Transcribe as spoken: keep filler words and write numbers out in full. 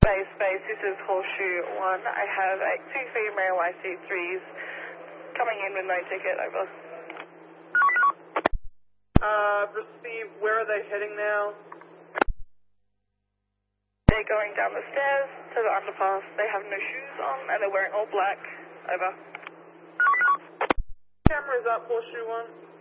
Space, space, this is Horseshoe one. I have a two female I C threes coming in with no ticket, over. Uh, receive, where are they heading now? They're going down the stairs to the underpass. They have no shoes on and they're wearing all black, over. Cameras up, Horseshoe one.